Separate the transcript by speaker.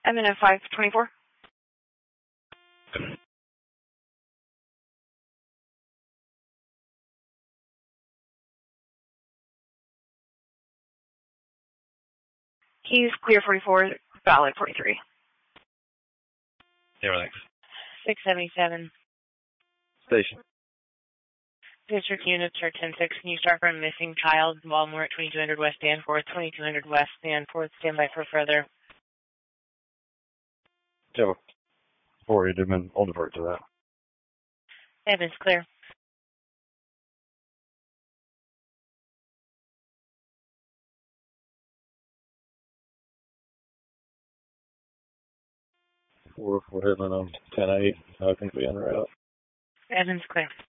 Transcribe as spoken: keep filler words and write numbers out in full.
Speaker 1: I'm in a five twenty-four. He's clear forty-four, valid forty-three.
Speaker 2: Yeah, thanks.
Speaker 3: six seventy-seven.
Speaker 2: Station.
Speaker 3: District units are ten six. Can you start from missing child, Walmart, twenty-two hundred West Danforth, twenty-two hundred West Danforth. Stand by for further.
Speaker 2: Yeah, before you did, I'll divert to that.
Speaker 3: Evans, clear.
Speaker 2: We're, we're hitting on ten eight. I think we end right up.
Speaker 3: Evans, clear.